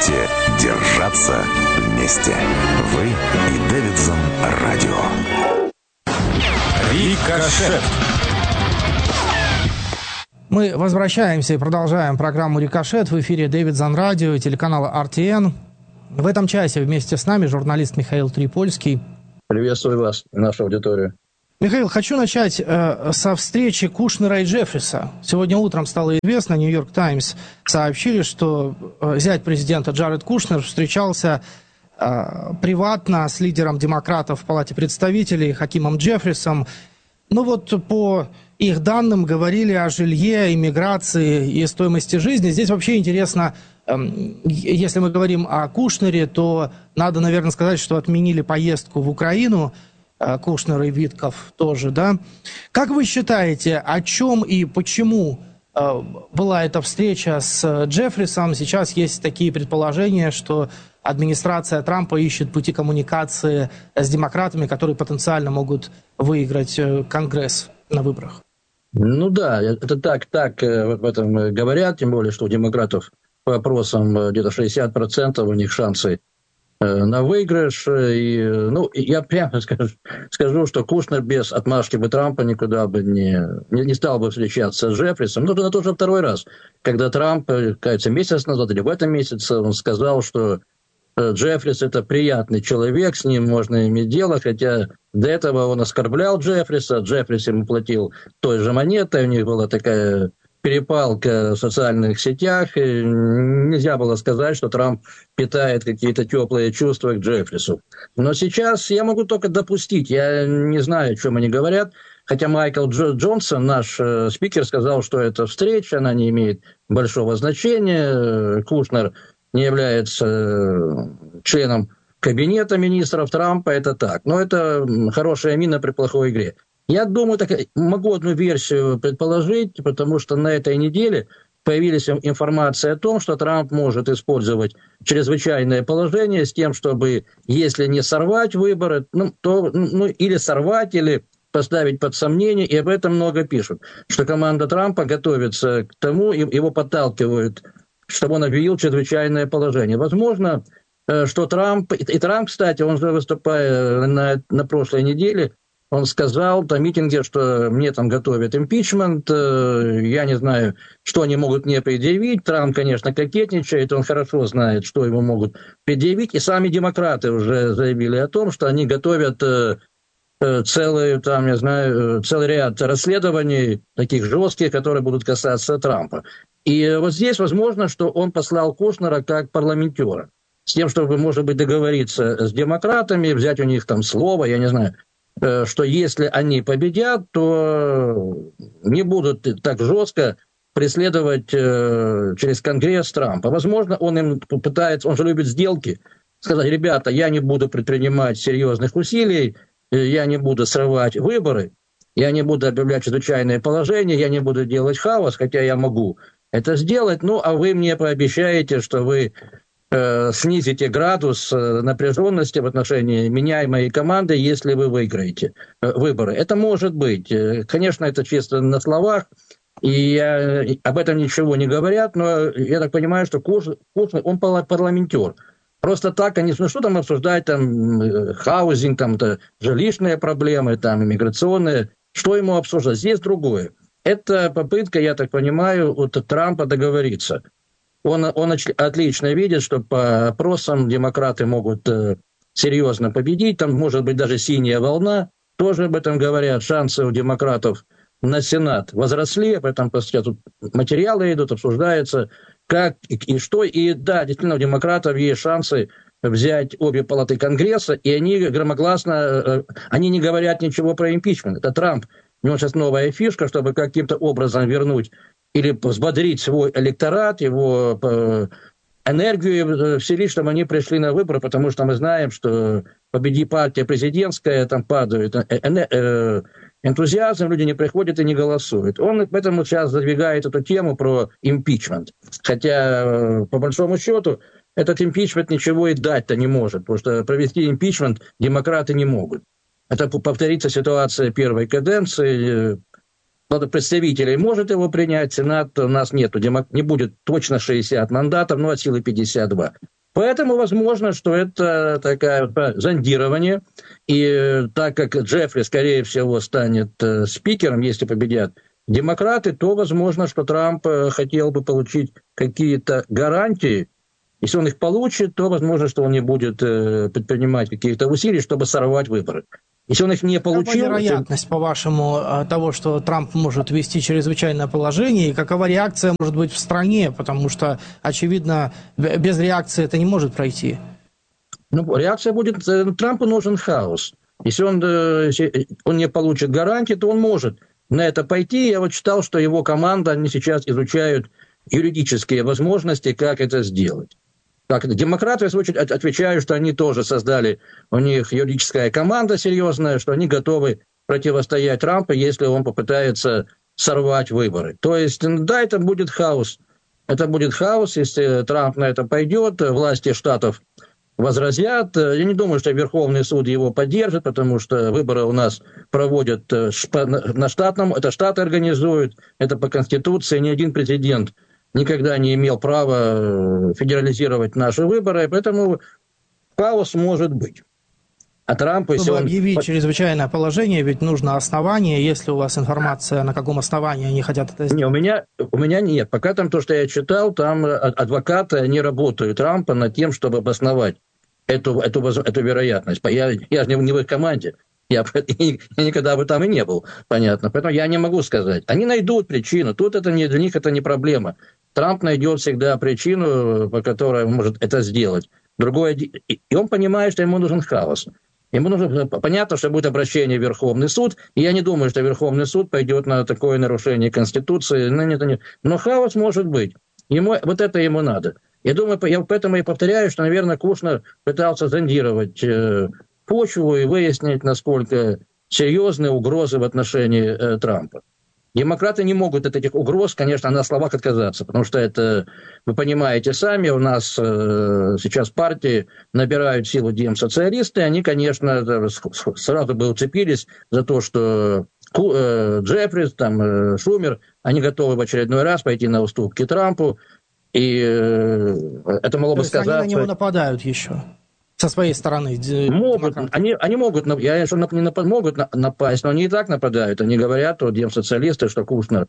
Давайте держаться вместе. Вы и Дэвидсон Радио. Рикошет. Мы возвращаемся и продолжаем программу «Рикошет». В эфире Дэвидсон Радио, телеканала RTN. В этом часе вместе с нами журналист Михаил Трипольский. Приветствую вас и нашу аудиторию. Михаил, хочу начать со встречи Кушнера и Джеффриса. Сегодня утром стало известно, Нью-Йорк Таймс сообщили, что зять президента Джаред Кушнер встречался приватно с лидером демократов в Палате представителей Хакимом Джеффрисом. Ну вот по их данным говорили о жилье, иммиграции и стоимости жизни. Здесь вообще интересно, если мы говорим о Кушнере, то надо, наверное, сказать, что отменили поездку в Украину. Кушнер и Витков тоже, да? Как вы считаете, о чем и почему была эта встреча с Джеффрисом? Сейчас есть такие предположения, что администрация Трампа ищет пути коммуникации с демократами, которые потенциально могут выиграть Конгресс на выборах. Ну да, это так в этом говорят, тем более, что у демократов по опросам где-то 60% у них шансы на выигрыш. И, я прямо скажу, что Кушнер без отмашки бы Трампа никуда бы не стал бы встречаться с Джеффрисом. Ну, это уже второй раз, когда Трамп, кажется, месяц назад или в этом месяце, он сказал, что Джеффрис – это приятный человек, с ним можно иметь дело, хотя до этого он оскорблял Джеффриса, Джеффрис ему платил той же монетой, у них была такая перепалка в социальных сетях, и нельзя было сказать, что Трамп питает какие-то теплые чувства к Джеффрису. Но сейчас я могу только допустить, я не знаю, о чем они говорят, хотя Майкл Джонсон, наш спикер, сказал, что эта встреча, она не имеет большого значения, Кушнер не является членом кабинета министров Трампа, это так. Но это хорошая мина при плохой игре. Я думаю, могу одну версию предположить, потому что на этой неделе появилась информация о том, что Трамп может использовать чрезвычайное положение с тем, чтобы, если не сорвать выборы, или сорвать, или поставить под сомнение, и об этом много пишут, что команда Трампа готовится к тому, его подталкивают, чтобы он объявил чрезвычайное положение. Возможно, что Трамп, кстати, он же выступая на прошлой неделе, он сказал на митинге, что мне там готовят импичмент, я не знаю, что они могут мне предъявить. Трамп, конечно, кокетничает, он хорошо знает, что ему могут предъявить. И сами демократы уже заявили о том, что они готовят целый ряд расследований, таких жестких, которые будут касаться Трампа. И вот здесь возможно, что он послал Кушнера как парламентера, с тем, чтобы, может быть, договориться с демократами, взять у них там слово, я не знаю, что если они победят, то не будут так жестко преследовать через Конгресс Трампа. Возможно, он им пытается, он же любит сделки, сказать: ребята, я не буду предпринимать серьезных усилий, я не буду срывать выборы, я не буду объявлять чрезвычайное положение, я не буду делать хаос, хотя я могу это сделать, а вы мне пообещаете, что вы снизите градус напряженности в отношении меня и моей команды, если вы выиграете выборы. Это может быть. Конечно, это чисто на словах, и об этом ничего не говорят, но я так понимаю, что Кушнер, он парламентер. Просто так они, что там обсуждать, там, хаузинг, там, жилищные проблемы, там, иммиграционные, что ему обсуждать? Здесь другое. Это попытка, я так понимаю, от Трампа договориться. Он отлично видит, что по опросам демократы могут серьезно победить, там может быть даже синяя волна, тоже об этом говорят, шансы у демократов на Сенат возросли, об этом тут материалы идут, обсуждаются, как и что, и да, действительно у демократов есть шансы взять обе палаты Конгресса, и они громогласно, они не говорят ничего про импичмент, это Трамп, у него сейчас новая фишка, чтобы каким-то образом вернуть или взбодрить свой электорат, его энергию вселить, чтобы они пришли на выборы, потому что мы знаем, что победи партия президентская, там падает энтузиазм, люди не приходят и не голосуют. Он поэтому сейчас задвигает эту тему про импичмент. Хотя, по большому счету, этот импичмент ничего и дать-то не может, потому что провести импичмент демократы не могут. Это повторится ситуация первой каденции. Представителей может его принять, Сенат у нас нету, не будет точно 60 мандатов, но от силы 52. Поэтому возможно, что это такое зондирование. И так как Джеффри, скорее всего, станет спикером, если победят демократы, то возможно, что Трамп хотел бы получить какие-то гарантии. Если он их получит, то возможно, что он не будет предпринимать каких-то усилий, чтобы сорвать выборы. Если он их не получил... Какова вероятность, по-вашему, того, что Трамп может ввести чрезвычайное положение, и какова реакция может быть в стране? Потому что, очевидно, без реакции это не может пройти. Ну, реакция будет... Трампу нужен хаос. Если он не получит гарантии, то он может на это пойти. Я вот читал, что его команда, они сейчас изучают юридические возможности, как это сделать. Так, демократы, в свою очередь, отвечают, что они тоже создали, у них юридическая команда серьезная, что они готовы противостоять Трампу, если он попытается сорвать выборы. То есть, да, это будет хаос. Это будет хаос, если Трамп на это пойдет, власти штатов возразят. Я не думаю, что Верховный суд его поддержит, потому что выборы у нас проводят на штатном, это штаты организуют, это по Конституции, ни один президент никогда не имел права федерализировать наши выборы, поэтому хаос может быть. А Трамп, если чтобы он... объявить чрезвычайное положение, ведь нужно основание. Есть ли у вас информация, на каком основании они хотят это сделать? Не, у меня нет. Пока там то, что я читал, там адвокаты, они работают Трампа над тем, чтобы обосновать эту вероятность. Я же не в их команде. Я никогда бы там и не был, понятно. Поэтому я не могу сказать. Они найдут причину. Тут для них это не проблема. Трамп найдет всегда причину, по которой он может это сделать. И он понимает, что ему нужен хаос. Ему нужно, понятно, что будет обращение в Верховный суд, и я не думаю, что Верховный суд пойдет на такое нарушение Конституции. Но хаос может быть. Вот это ему надо. Я думаю, поэтому и повторяю, что, наверное, Кушнер пытался зондировать почву и выяснить, насколько серьезны угрозы в отношении Трампа. Демократы не могут от этих угроз, конечно, на словах отказаться, потому что это, вы понимаете сами, у нас сейчас партии набирают силу демсоциалисты, они, конечно, сразу бы уцепились за то, что Джеффрис, Шумер, они готовы в очередной раз пойти на уступки Трампу, и это могло бы сказаться... Они на него нападают еще. Со своей стороны. Они могут напасть, но они и так нападают. Они говорят, демсоциалисты, что Кушнер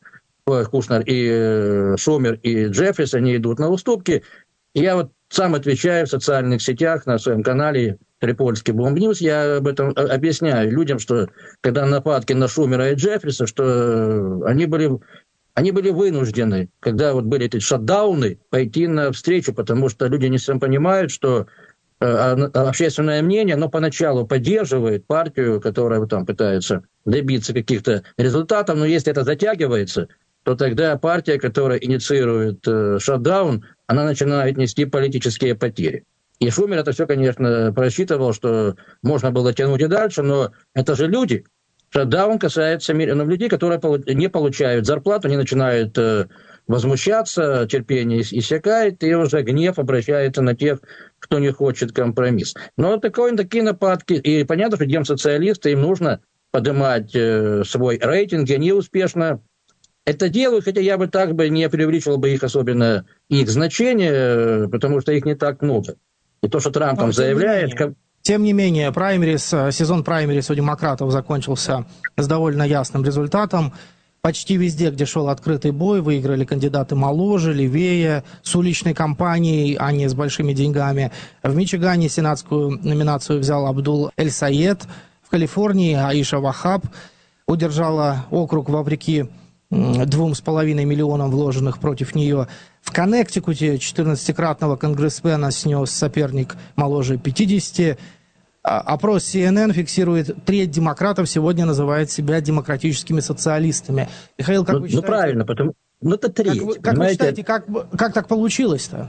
и Шумер и Джеффрис, они идут на уступки. И я вот сам отвечаю в социальных сетях на своем канале Трипольский Бомб-Ньюс, я об этом объясняю людям, что когда нападки на Шумера и Джеффриса, что они были вынуждены, когда вот были эти шатдауны, пойти навстречу, потому что люди не совсем понимают, что общественное мнение, оно поначалу поддерживает партию, которая там пытается добиться каких-то результатов, но если это затягивается, то тогда партия, которая инициирует шатдаун, она начинает нести политические потери. И Шумер это все, конечно, просчитывал, что можно было тянуть и дальше, но это же люди. Шатдаун касается людей, которые не получают зарплату, они начинают возмущаться, терпение иссякает, и уже гнев обращается на тех, кто не хочет компромисс. Но такие нападки, и понятно, что демсоциалисты, им нужно поднимать свой рейтинг, и они успешно это делают, хотя я бы так бы не преувеличивал бы их особенно, их значение, потому что их не так много. И то, что Трамп там заявляет... Тем не менее, сезон праймерис у демократов закончился с довольно ясным результатом. Почти везде, где шел открытый бой, выиграли кандидаты моложе, левее, с уличной кампанией, а не с большими деньгами. В Мичигане сенатскую номинацию взял Абдул Эль-Саед. В Калифорнии Аиша Вахаб удержала округ вопреки 2,5 миллионам вложенных против нее. В Коннектикуте 14-кратного конгрессмена снес соперник моложе 50. Опрос CNN фиксирует, треть демократов сегодня называет себя демократическими социалистами. Михаил, как вы считаете? Правильно, это треть. Как вы считаете, как так получилось-то?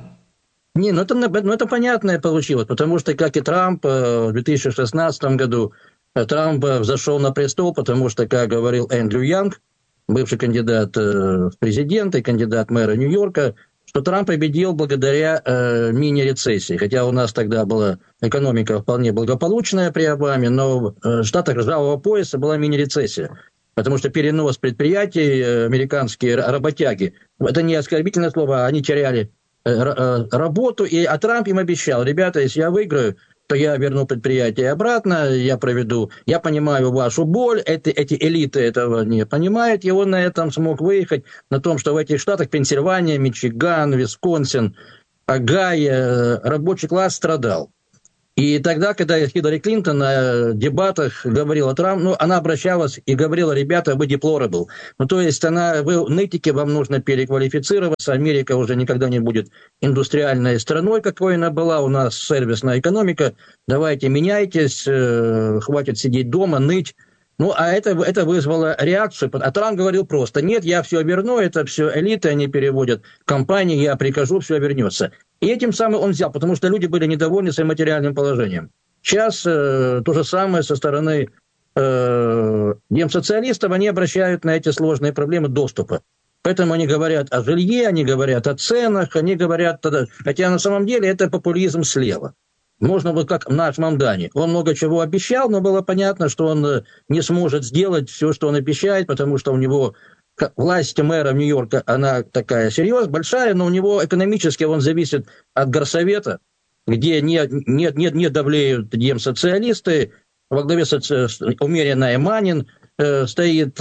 Это понятное получилось, потому что, как и Трамп в 2016 году, Трамп взошел на престол, потому что, как говорил Эндрю Янг, бывший кандидат в президенты, кандидат мэра Нью-Йорка, что Трамп победил благодаря мини-рецессии. Хотя у нас тогда была экономика вполне благополучная при Обаме, но в штатах ржавого пояса была мини-рецессия. Потому что перенос предприятий, американские работяги, это не оскорбительное слово, они теряли работу, а Трамп им обещал: ребята, если я выиграю, то я верну предприятие обратно, я понимаю вашу боль, эти элиты этого не понимают, и он на этом смог выехать, на том, что в этих штатах, Пенсильвания, Мичиган, Висконсин, Огайо, рабочий класс страдал. И тогда, когда Хиллари Клинтон на дебатах говорила Трампу, она обращалась и говорила: ребята, вы deplorable. То есть вы нытики, вам нужно переквалифицироваться, Америка уже никогда не будет индустриальной страной, какой она была, у нас сервисная экономика, давайте меняйтесь, хватит сидеть дома, ныть. А это вызвало реакцию. А Трамп говорил просто: нет, я все верну, это все элиты, они переводят компании, я прикажу, все вернется. И этим самым он взял, потому что люди были недовольны своим материальным положением. Сейчас то же самое со стороны демсоциалистов, они обращают на эти сложные проблемы доступа. Поэтому они говорят о жилье, они говорят о ценах, они говорят... Хотя на самом деле это популизм слева. Можно вот как наш Мамдани. Он много чего обещал, но было понятно, что он не сможет сделать все, что он обещает, потому что у него власть мэра Нью-Йорка, она такая серьезная, большая, но у него экономически он зависит от горсовета, где не давлеют демсоциалисты, во главе умеренная Манин, стоит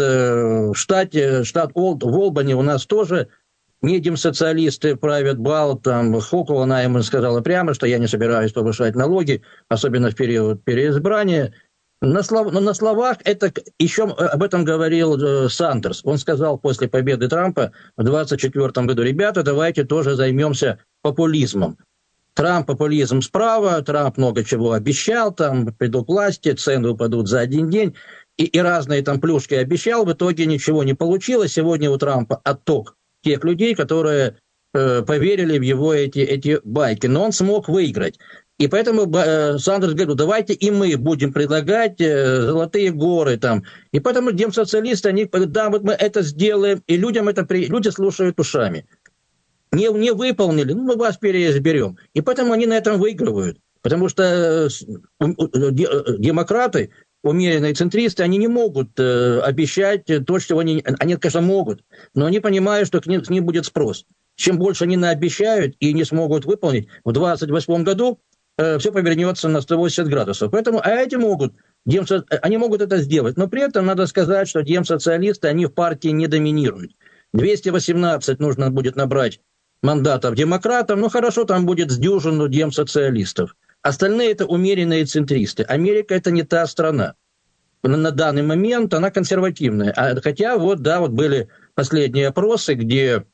штат Олбани, у нас тоже не демсоциалисты правят бал, там Хокул, она ему сказала прямо, что я не собираюсь повышать налоги, особенно в период переизбрания. На словах это еще об этом говорил Сандерс. Он сказал после победы Трампа в 2024 году: ребята, давайте тоже займемся популизмом. Трамп популизм справа, Трамп много чего обещал, там придут к власти, цены упадут за один день, и разные там плюшки обещал, в итоге ничего не получилось. Сегодня у Трампа отток тех людей, которые поверили в его эти байки, но он смог выиграть. И поэтому Сандерс говорит: давайте и мы будем предлагать золотые горы там. И поэтому демсоциалисты, они говорят: да, вот мы это сделаем, и люди слушают ушами. Не выполнили, мы вас переизберем. И поэтому они на этом выигрывают. Потому что демократы, умеренные центристы, они не могут обещать то, что они, конечно, могут, но они понимают, что к ним будет спрос. Чем больше они наобещают и не смогут выполнить, в 2028 году все повернется на 180 градусов. Поэтому эти они могут это сделать. Но при этом надо сказать, что демсоциалисты, они в партии не доминируют. 218 нужно будет набрать мандатов демократам, хорошо, там будет с дюжину демсоциалистов. Остальные это умеренные центристы. Америка это не та страна. На данный момент она консервативная. Хотя были последние опросы, где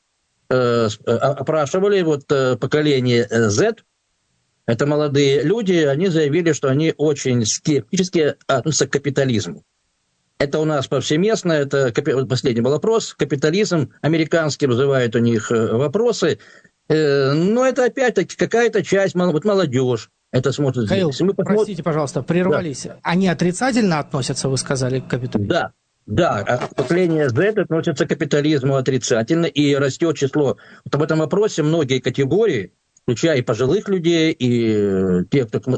опрашивали поколение Z, это молодые люди, они заявили, что они очень скептически относятся к капитализму. Это у нас повсеместно, это последний был опрос, капитализм американский вызывает у них вопросы, но это опять-таки какая-то часть, молодежь. Это смотрит. Каил, простите, пожалуйста, прервались. Да. Они отрицательно относятся, вы сказали, к капитализму? Да, поколение Z относится к капитализму отрицательно, и растет число. В этом опросе многие категории, включая и пожилых людей, и тех, кто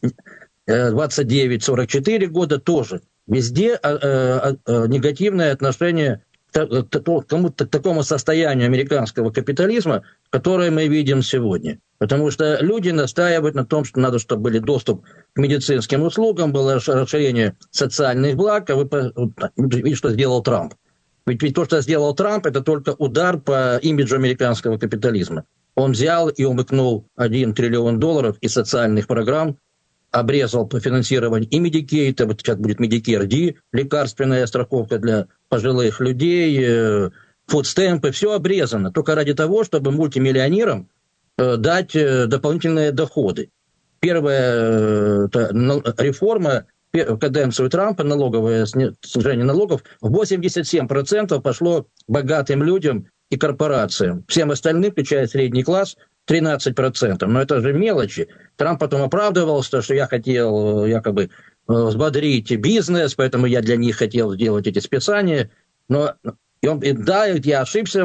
29-44 года, тоже. Везде негативное отношение к такому состоянию американского капитализма, которое мы видим сегодня. Потому что люди настаивают на том, что надо, чтобы был доступ к медицинским услугам, было расширение социальных благ. Видите, что сделал Трамп. Ведь то, что сделал Трамп, это только удар по имиджу американского капитализма. Он взял и умыкнул $1 триллион из социальных программ, обрезал по финансированию и Medicaid, вот сейчас будет Medicare D, лекарственная страховка для пожилых людей, фудстемпы, все обрезано, только ради того, чтобы мультимиллионерам дать дополнительные доходы. Первая реформа в каденцию Трампа, налоговое снижение налогов, 87% пошло богатым людям и корпорациям. Всем остальным, включая средний класс, 13%. Но это же мелочи. Трамп потом оправдывался, что я хотел якобы взбодрить бизнес, поэтому я для них хотел сделать эти списания. Но я ошибся,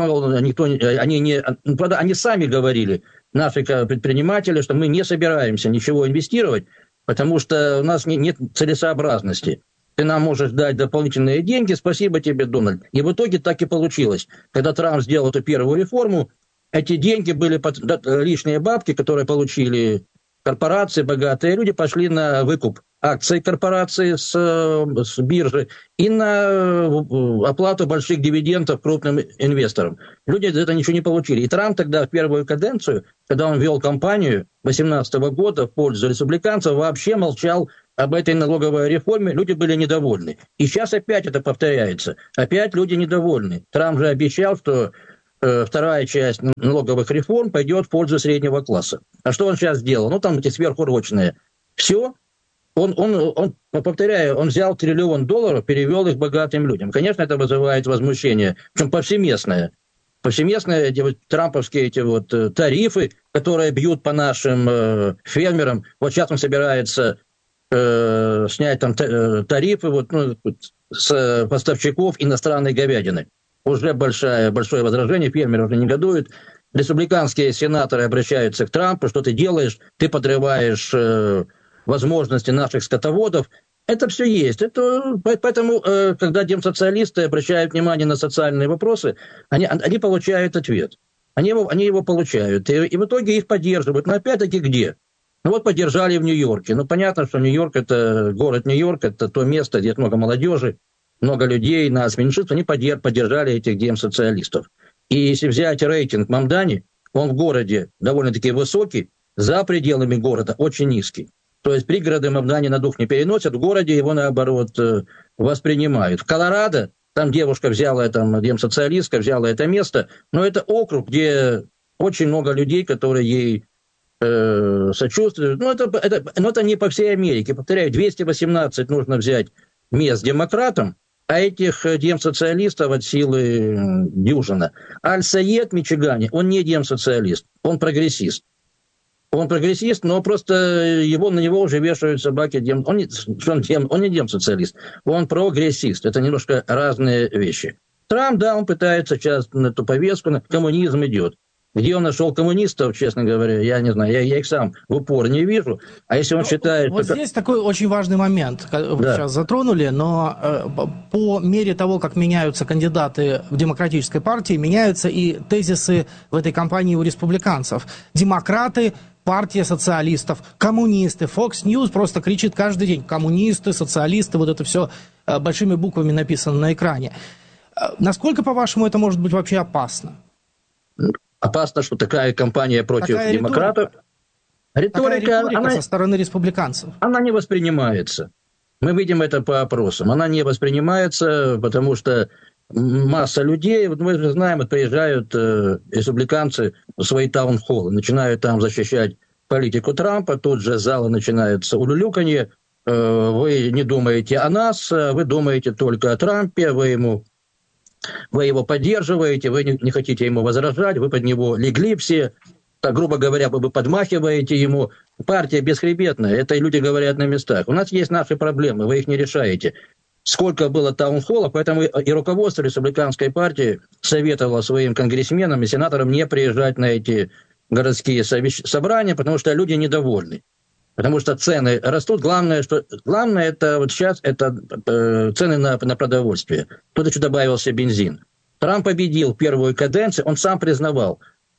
они сами говорили, наши предприниматели, что мы не собираемся ничего инвестировать, потому что у нас нет целесообразности. Ты нам можешь дать дополнительные деньги, спасибо тебе, Дональд. И в итоге так и получилось. Когда Трамп сделал эту первую реформу, эти деньги были лишние бабки, которые получили корпорации, богатые люди, пошли на выкуп акций корпорации с биржи и на оплату больших дивидендов крупным инвесторам. Люди за это ничего не получили. И Трамп тогда в первую каденцию, когда он вел кампанию 2018 года в пользу республиканцев, вообще молчал об этой налоговой реформе. Люди были недовольны. И сейчас опять это повторяется. Опять люди недовольны. Трамп же обещал, что вторая часть налоговых реформ пойдет в пользу среднего класса. А что он сейчас сделал? Ну, там эти сверхурочные. Все. Он, повторяю, он взял $1 триллион, перевел их богатым людям. Конечно, это вызывает возмущение, причем повсеместное. Повсеместные эти вот трамповские эти вот тарифы, которые бьют по нашим фермерам. Вот сейчас он собирается снять там тарифы вот, с поставщиков иностранной говядины. Уже большое возражение, фермеры уже негодуют. Республиканские сенаторы обращаются к Трампу, что ты делаешь, ты подрываешь возможности наших скотоводов. Это все есть. Поэтому, когда демсоциалисты обращают внимание на социальные вопросы, они получают ответ. Они его получают. И в итоге их поддерживают. Но опять-таки где? Ну вот поддержали в Нью-Йорке. Ну понятно, что Нью-Йорк – это город Нью-Йорк, это то место, где много молодежи, много людей, нас меньшинств, они поддержали этих демсоциалистов. И если взять рейтинг Мамдани, он в городе довольно-таки высокий, за пределами города очень низкий. То есть пригороды Мамдани на дух не переносят, в городе его, наоборот, воспринимают. В Колорадо, там девушка взяла, там демсоциалистка взяла это место, но это округ, где очень много людей, которые ей сочувствуют. Но это не по всей Америке. Повторяю, 218 нужно взять мест демократам, а этих демсоциалистов от силы дюжина. Аль-Саед в Мичигане, он не демсоциалист, он прогрессист. Он прогрессист, но просто на него уже вешают собаки. Он не демсоциалист, он прогрессист. Это немножко разные вещи. Трамп, да, он пытается сейчас на эту повестку, коммунизм идет. Где он нашел коммунистов, честно говоря, я не знаю, я их сам в упор не вижу. А если он считает... Вот здесь такой очень важный момент, вы сейчас затронули, но по мере того, как меняются кандидаты в демократической партии, меняются и тезисы в этой кампании у республиканцев. Демократы, партия социалистов, коммунисты, Fox News просто кричит каждый день: коммунисты, социалисты, вот это все большими буквами написано на экране. Насколько, по-вашему, это может быть вообще опасно? Опасно, что такая кампания против демократов. Риторика со стороны республиканцев. Она не воспринимается. Мы видим это по опросам. Она не воспринимается, потому что масса людей, вот мы же знаем, приезжают республиканцы в свои таунхоллы, начинают там защищать политику Трампа, тут же с зала начинается улюлюканье. Вы не думаете о нас, вы думаете только о Трампе, вы его поддерживаете, вы не хотите ему возражать, вы под него легли все, так, грубо говоря, вы подмахиваете ему. Партия бесхребетная, это люди говорят на местах. У нас есть наши проблемы, вы их не решаете. Сколько было таунхоллов, поэтому и руководство республиканской партии советовало своим конгрессменам и сенаторам не приезжать на эти городские собрания, потому что люди недовольны. Потому что цены растут. Главное это вот сейчас это цены на продовольствие. Кто-то еще добавился бензин. Трамп победил первую каденцию, он сам признавал.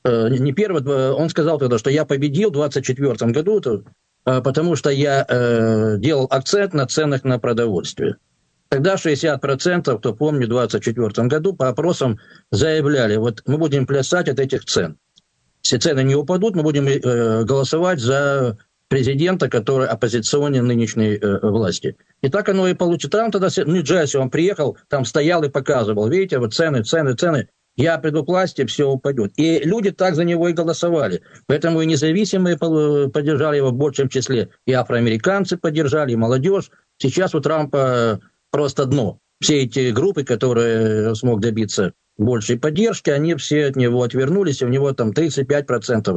Он сказал тогда, что я победил в 2024 году, потому что я делал акцент на ценах на продовольствие. Тогда 60%, кто помнит, в 2024 году по опросам заявляли: вот мы будем плясать от этих цен. Если цены не упадут, мы будем голосовать за президента, который оппозиционен нынешней власти. И так оно и получится. Трамп тогда в Нью-Джерси, он приехал, там стоял и показывал: видите, вот цены. Я приду к власти, все упадет. И люди так за него и голосовали. Поэтому и независимые поддержали его в большем числе. И афроамериканцы поддержали, и молодежь. Сейчас у Трампа просто дно. Все эти группы, которые смог добиться большей поддержки, они все от него отвернулись. И у него там 35%,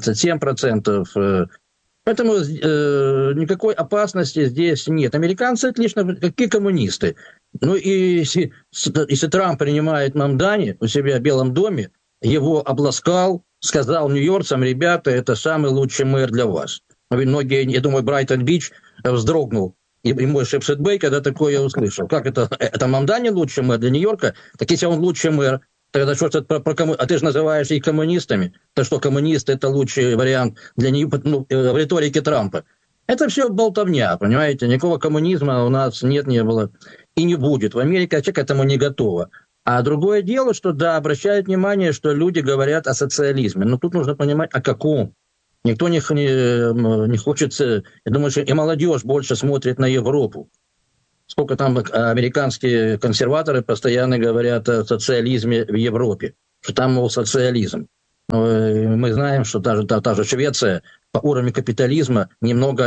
37%. Поэтому никакой опасности здесь нет. Американцы отлично, какие коммунисты. Ну и если Трамп принимает Мамдани у себя в Белом доме, его обласкал, сказал нью-йоркцам: ребята, это самый лучший мэр для вас. Многие, я думаю, Брайтон-Бич вздрогнул. И мой Шепсет-Бэй, когда такое услышал. Как это Мамдани лучший мэр для Нью-Йорка? Так если он лучший мэр, Тогда что это А ты же называешь их коммунистами. Так что коммунисты – это лучший вариант для них, в риторике Трампа. Это все болтовня, понимаете? Никакого коммунизма у нас нет, не было и не будет. В Америке человек к этому не готова. А другое дело, что, да, обращают внимание, что люди говорят о социализме. Но тут нужно понимать, о каком. Никто не хочет... Я думаю, что и молодежь больше смотрит на Европу. Сколько там американские консерваторы постоянно говорят о социализме в Европе, что там, мол, социализм. Но мы знаем, что та же Швеция по уровню капитализма немного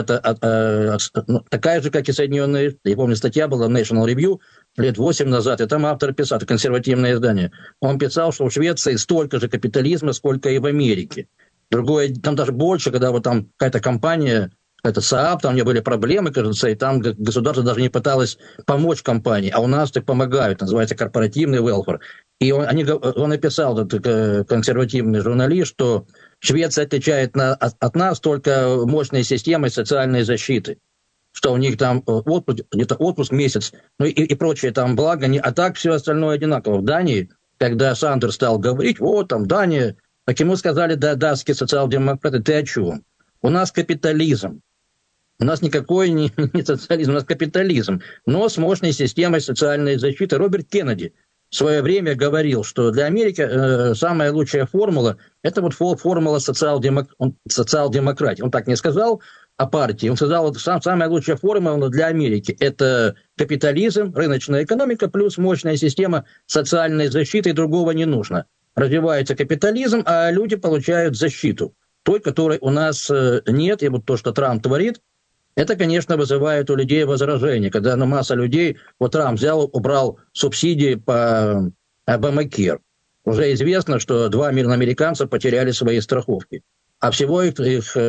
такая же, как и Соединенные Штаты. Я помню, статья была в National Review лет 8 назад, и там автор писал, это консервативное издание, он писал, что в Швеции столько же капитализма, сколько и в Америке. Другое, там даже больше, когда вот там какая-то компания, это СААП, там у нее были проблемы, кажется, и там государство даже не пыталось помочь компании, а у нас так помогают, называется корпоративный welfare. И он написал, этот консервативный журналист, что Швеция отличает от нас только мощной системой социальной защиты, что у них там где-то отпуск месяц, ну и прочие там блага, а так все остальное одинаково. В Дании, когда Сандерс стал говорить, вот там Дания, так ему сказали, да, датские социал-демократы, ты о чем? У нас капитализм. У нас никакой не социализм, у нас капитализм, но с мощной системой социальной защиты. Роберт Кеннеди в свое время говорил, что для Америки самая лучшая формула – это вот формула социал-демократии. Он так не сказал о партии, он сказал, вот самая лучшая формула для Америки – это капитализм, рыночная экономика плюс мощная система социальной защиты, и другого не нужно. Развивается капитализм, а люди получают защиту, той, которой у нас нет, и вот то, что Трамп творит, это, конечно, вызывает у людей возражения, когда масса людей, вот Трамп взял, убрал субсидии по Obamacare. Уже известно, что 2 миллиона американцев потеряли свои страховки. А всего их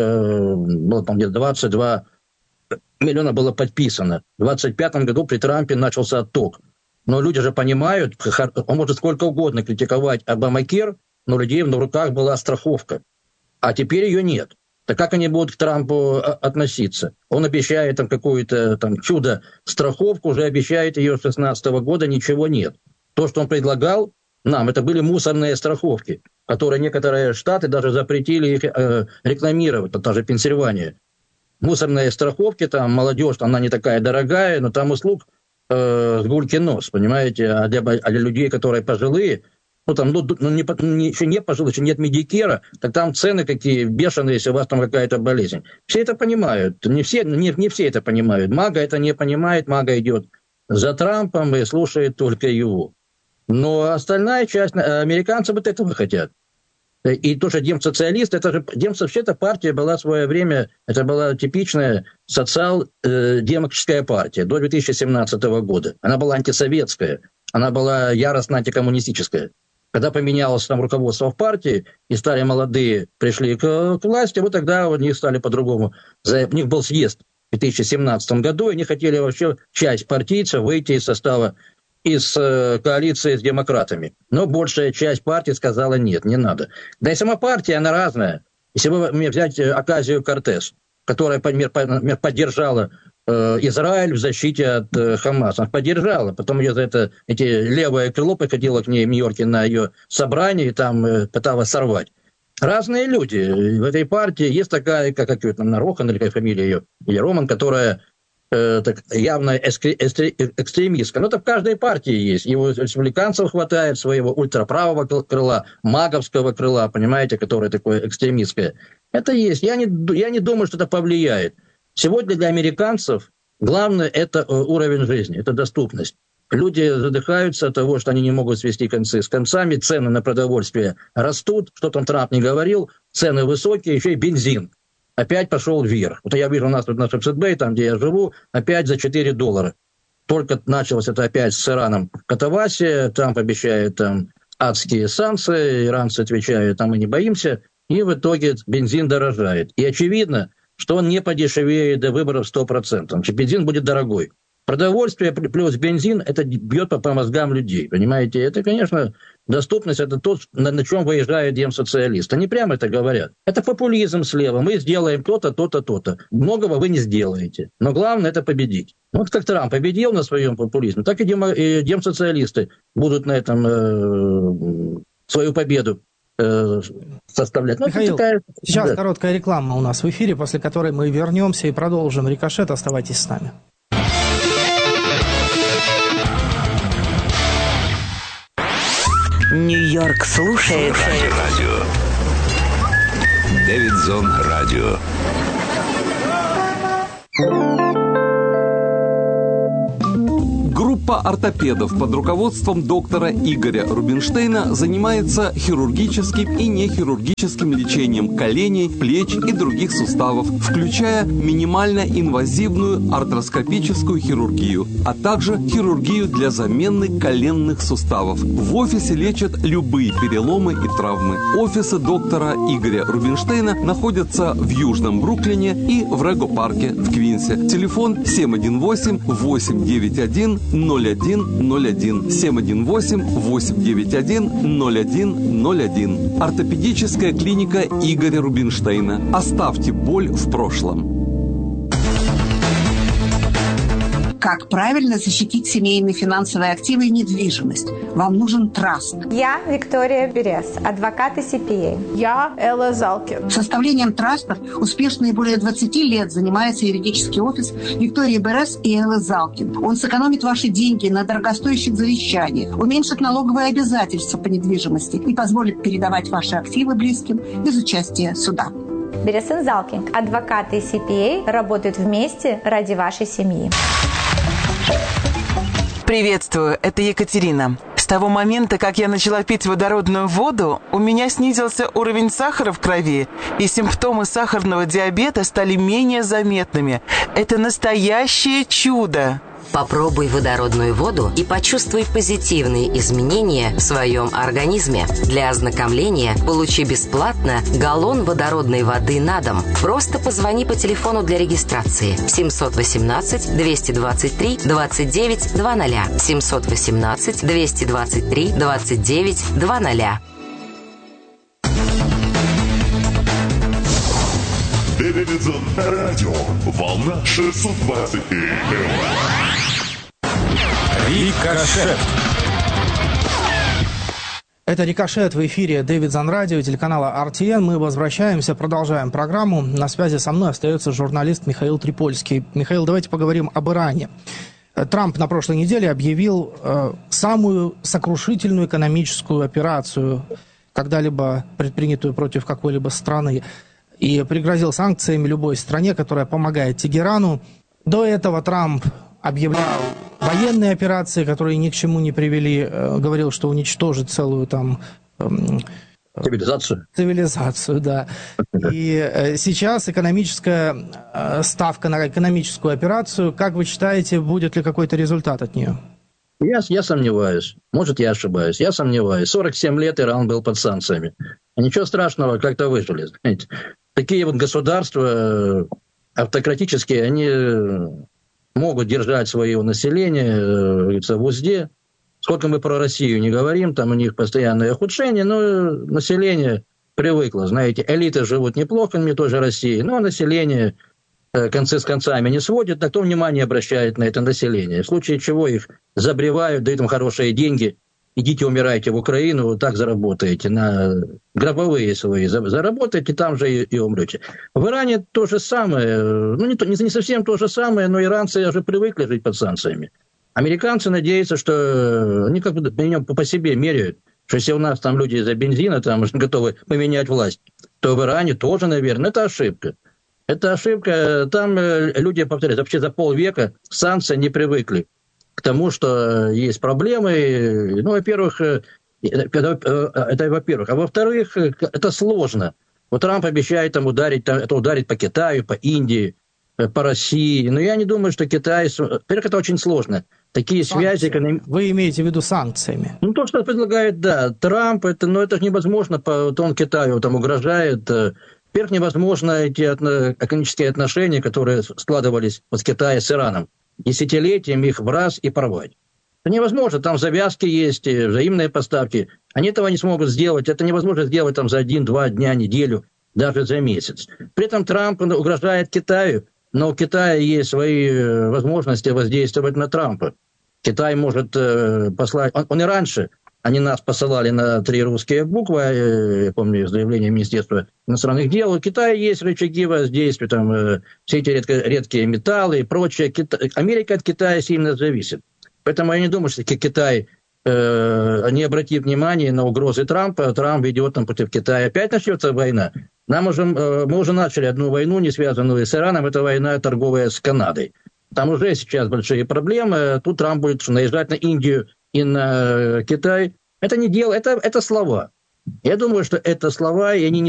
было, по-моему, 22 миллиона было подписано. В 2025 году при Трампе начался отток. Но люди же понимают, он может сколько угодно критиковать Obamacare, но у людей в руках была страховка. А теперь ее нет. Так как они будут к Трампу относиться? Он обещает там какую-то там чудо-страховку, уже обещает ее с 2016 года, ничего нет. То, что он предлагал нам, это были мусорные страховки, которые некоторые штаты даже запретили их рекламировать, та же Пенсильвания. Мусорные страховки, там молодежь, она не такая дорогая, но там услуг с гульки нос, понимаете? А для людей, которые пожилые, еще не пожилые, еще нет медикера, так там цены какие бешеные, если у вас там какая-то болезнь. Все это понимают, не все это понимают. Мага это не понимает, Мага идет за Трампом и слушает только его. Но остальная часть, американцы вот этого хотят. И тоже демсоциалисты, вообще-то партия была в свое время, это была типичная социал-демократическая партия до 2017 года. Она была антисоветская, она была яростно антикоммунистическая. Когда поменялось там руководство в партии, и стали молодые, пришли к власти, вот тогда у них стали по-другому. У них был съезд в 2017 году, и они хотели вообще часть партийцев выйти из состава, из коалиции с демократами. Но большая часть партии сказала нет, не надо. Да и сама партия, она разная. Если вы мне взять Оказио-Кортес, которая, например, поддержала Израиль в защите от Хамаса. Она поддержала. Потом ее за это левое крыло приходило к ней в Нью-Йорке на ее собрание и там пыталась сорвать. Разные люди. В этой партии есть такая, как ее там, Рохан, или какая фамилия ее, или Роман, которая явно экстремистка. Но это в каждой партии есть. И у республиканцев хватает своего ультраправого крыла, маговского крыла, понимаете, которое такое экстремистское. Это есть. Я не думаю, что это повлияет. Сегодня для американцев главное – это уровень жизни, это доступность. Люди задыхаются от того, что они не могут свести концы с концами, цены на продовольствие растут, что там Трамп не говорил, цены высокие, еще и бензин опять пошел вверх. Вот я вижу у нас тут на Сабсетбэй, там, где я живу, опять за $4. Только началось это опять с Ираном катавасия, Трамп обещает там адские санкции, иранцы отвечают, там мы не боимся, и в итоге бензин дорожает. И очевидно, что он не подешевеет до выборов 100%. Бензин будет дорогой. Продовольствие плюс бензин, это бьет по мозгам людей, понимаете? Это, конечно, доступность, это то, на чем выезжает демсоциалист. Они прямо это говорят. Это популизм слева. Мы сделаем то-то, то-то, то-то. Многого вы не сделаете. Но главное – это победить. Вот как Трамп победил на своем популизме, так и демсоциалисты будут на этом свою победу составлять. Михаил, сейчас короткая реклама у нас в эфире, после которой мы вернемся и продолжим «Рикошет». Оставайтесь с нами. Нью-Йорк слушает Радио. Дэвидсон Радио. Группа ортопедов под руководством доктора Игоря Рубинштейна занимается хирургическим и нехирургическим лечением коленей, плеч и других суставов, включая минимально инвазивную артроскопическую хирургию, а также хирургию для замены коленных суставов. В офисе лечат любые переломы и травмы. Офисы доктора Игоря Рубинштейна находятся в Южном Бруклине и в Рего-парке в Квинсе. Телефон 718-891-0101, 718-891-0101. Ортопедическая клиника Игоря Рубинштейна. Оставьте боль в прошлом. Как правильно защитить семейные финансовые активы и недвижимость? Вам нужен траст. Я Виктория Берес, адвокат и CPA. Я Элла Залкин. Составлением трастов успешно и более 20 лет занимается юридический офис Виктории Берес и Эллы Залкин. Он сэкономит ваши деньги на дорогостоящих завещаниях, уменьшит налоговые обязательства по недвижимости и позволит передавать ваши активы близким без участия суда. Берес и Залкин, адвокаты и CPA, работают вместе ради вашей семьи. Приветствую, это Екатерина. С того момента, как я начала пить водородную воду, у меня снизился уровень сахара в крови, и симптомы сахарного диабета стали менее заметными. Это настоящее чудо! Попробуй водородную воду и почувствуй позитивные изменения в своем организме. Для ознакомления получи бесплатно галлон водородной воды на дом. Просто позвони по телефону для регистрации 718-223-29-00. 718-223-29-00. Дэвидсон Радио. Волна 620 Рикошет. Это «Рикошет» в эфире Дэвидсон Радио, телеканала RTN. Мы возвращаемся, продолжаем программу. На связи со мной остается журналист Михаил Трипольский. Михаил, давайте поговорим об Иране. Трамп на прошлой неделе объявил самую сокрушительную экономическую операцию, когда-либо предпринятую против какой-либо страны, и пригрозил санкциями любой стране, которая помогает Тегерану. До этого Трамп объявлял военные операции, которые ни к чему не привели, говорил, что уничтожит целую там... Цивилизацию, да. И сейчас экономическая ставка на экономическую операцию. Как вы считаете, будет ли какой-то результат от нее? Я сомневаюсь. Может, я ошибаюсь. Я сомневаюсь. 47 лет Иран был под санкциями. Ничего страшного, как-то выжили. Знаете. Такие вот государства автократические, они могут держать свое население в узде. Сколько мы про Россию не говорим, там у них постоянное ухудшение, но население привыкло. Знаете, элиты живут неплохо, не той же России, но население концы с концами не сводит, на кто внимание обращает на это население. В случае чего их забревают, дают им хорошие деньги. Идите умирайте в Украину, вот так заработаете, на гробовые свои заработаете, там же и умрете. В Иране то же самое, ну не совсем то же самое, но иранцы уже привыкли жить под санкциями. Американцы надеются, что они как бы по себе меряют, что если у нас там люди из-за бензина там готовы поменять власть, то в Иране тоже, наверное, это ошибка. Это ошибка, там люди, повторяю, вообще за полвека санкции не привыкли к тому, что есть проблемы. Ну, во-первых, это во-первых. А во-вторых, это сложно. Вот Трамп обещает там ударить по Китаю, по Индии, по России. Но я не думаю, что Китай... Во-первых, это очень сложно. Такие связи... Вы имеете в виду санкциями? Ну, то, что предлагает, да, Трамп, это невозможно. Вот он Китаю там угрожает. Во-первых, невозможно эти экономические отношения, которые складывались с Китаем, с Ираном. десятилетиями их в раз и порвать. Это невозможно, там завязки есть, взаимные поставки. Они этого не смогут сделать, это невозможно сделать там за 1-2 дня, неделю, даже за месяц. При этом Трамп угрожает Китаю, но у Китая есть свои возможности воздействовать на Трампа. Китай может послать... Он и раньше, они нас посылали на 3 русские буквы, я помню заявление Министерства иностранных дел. У Китая есть рычаги воздействия, там, все эти редкие металлы и прочее. Америка от Китая сильно зависит. Поэтому я не думаю, что Китай, не обратив внимания на угрозы Трампа, Трамп ведет там против Китая. Опять начнется война. Мы уже начали одну войну, не связанную с Ираном, это война торговая с Канадой. Там уже сейчас большие проблемы, тут Трамп будет наезжать на Индию и на Китай. Это не дело, это слова. Я думаю, что это слова, и они не